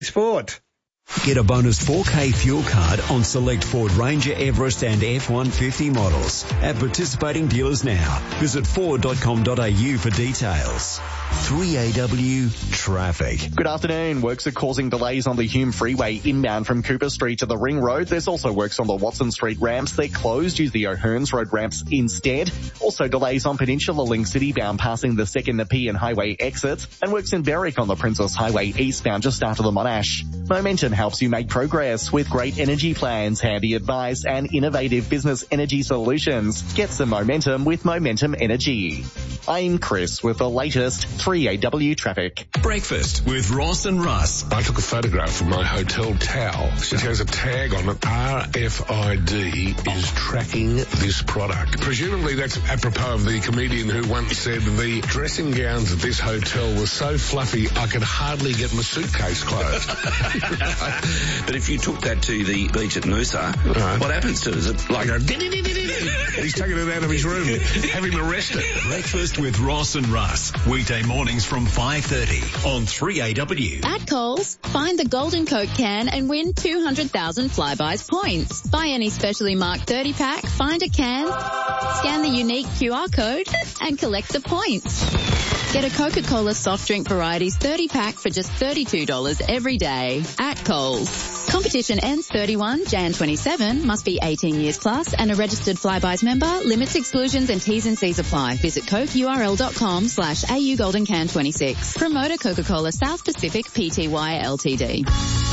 Sport. Get a bonus 4K fuel card on select Ford Ranger, Everest and F-150 models at participating dealers now. Visit Ford.com.au for details. 3AW Traffic. Good afternoon. Works are causing delays on the Hume Freeway inbound from Cooper Street to the Ring Road. There's also works on the Watson Street ramps. They're closed. Use the O'Hearns Road ramps instead. Also delays on Peninsula Link City bound passing the Second Nepean Highway exits, and works in Berwick on the Princess Highway eastbound just after the Monash. Momentum helps you make progress with great energy plans, handy advice and innovative business energy solutions. Get some momentum with Momentum Energy. I'm Chris with the latest 3AW traffic. Breakfast with Ross and Russ. I took a photograph of my hotel towel. It has a tag on it. RFID is tracking this product. Presumably that's apropos of the comedian who once said the dressing gowns at this hotel were so fluffy I could hardly get my suitcase closed. But if you took that to the beach at Noosa, what happens to it? Is it like a... He's taking it out of his room. Have him arrested. Breakfast with Ross and Russ. Weekday mornings from 5:30 on 3AW. At Coles, find the Golden Coke can and win 200,000 Flybuys points. Buy any specially marked 30-pack, find a can, scan the unique QR code, and collect the points. Get a Coca-Cola soft drink varieties 30-pack for just $32 every day at Coles. Competition ends 31 Jan 27, must be 18 years plus and a registered Flybuys member. Limits, exclusions and T's and C's apply. Visit cokeurl.com/AU Golden Can 26. Promoter Coca-Cola South Pacific Pty Ltd.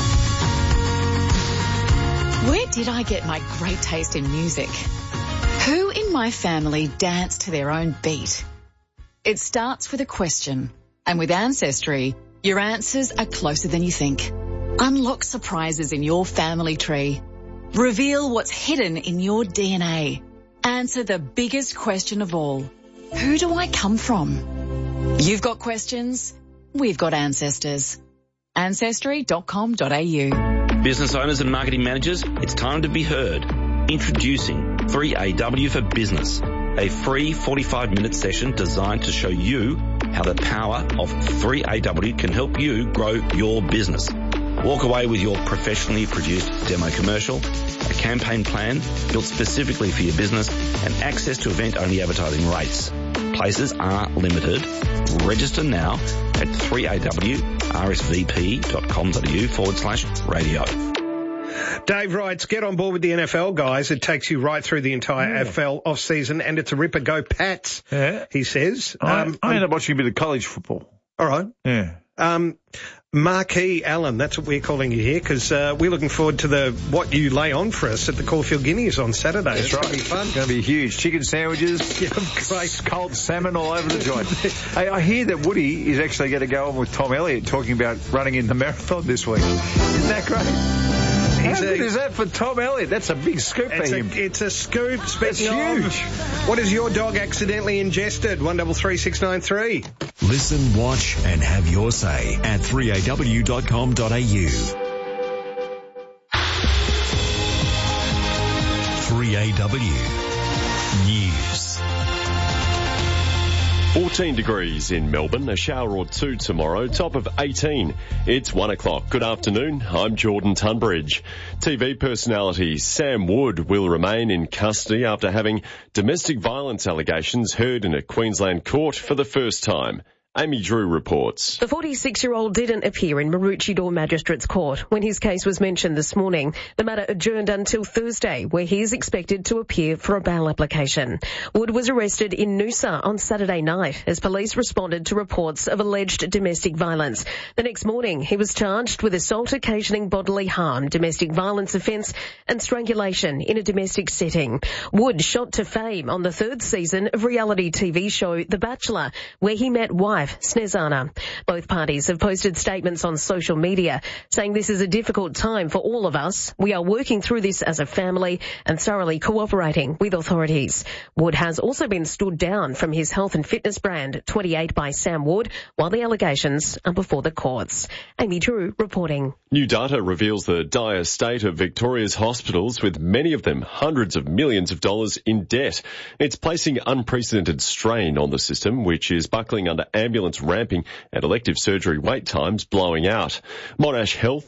Where did I get my great taste in music? Who in my family danced to their own beat? It starts with a question, and with Ancestry, your answers are closer than you think. Unlock surprises in your family tree. Reveal what's hidden in your DNA. Answer the biggest question of all. Who do I come from? You've got questions, we've got ancestors. Ancestry.com.au. Business owners and marketing managers, it's time to be heard. Introducing 3AW for Business, a free 45-minute session designed to show you how the power of 3AW can help you grow your business. Walk away with your professionally produced demo commercial, a campaign plan built specifically for your business, and access to event-only advertising rates. Places are limited. Register now at 3awrsvp.com.au/radio. Dave writes, get on board with the NFL, guys. It takes you right through the entire AFL off-season, and it's a ripper. Go Pats, he says. I end up watching a bit of college football. All right. Yeah. Marquis Allen, that's what we're calling you here, because we're looking forward to what you lay on for us at the Caulfield Guineas on Saturday. That's right. It's going to be fun. It's going to be huge. Chicken sandwiches, great cold salmon all over the joint. Hey, I hear that Woody is actually going to go on with Tom Elliott talking about running in the marathon this week. Isn't that great? How good is that for Tom Elliott? That's a big scoop for him. It's a scoop. It's huge. What has your dog accidentally ingested? 133693. Listen, watch and have your say at 3aw.com.au. 3AW News. 14 degrees in Melbourne, a shower or two tomorrow, top of 18. It's 1 o'clock. Good afternoon, I'm Jordan Tunbridge. TV personality Sam Wood will remain in custody after having domestic violence allegations heard in a Queensland court for the first time. Amy Drew reports. The 46-year-old didn't appear in Maroochydore Magistrates Court when his case was mentioned this morning. The matter adjourned until Thursday, where he is expected to appear for a bail application. Wood was arrested in Noosa on Saturday night as police responded to reports of alleged domestic violence. The next morning, he was charged with assault occasioning bodily harm, domestic violence offence and strangulation in a domestic setting. Wood shot to fame on the third season of reality TV show The Bachelor, where he met wife Snezana. Both parties have posted statements on social media saying this is a difficult time for all of us. We are working through this as a family and thoroughly cooperating with authorities. Wood has also been stood down from his health and fitness brand 28 by Sam Wood while the allegations are before the courts. Amy Drew reporting. New data reveals the dire state of Victoria's hospitals, with many of them hundreds of millions of dollars in debt. It's placing unprecedented strain on the system, which is buckling under ambulance ambulance ramping and elective surgery wait times blowing out. Monash Health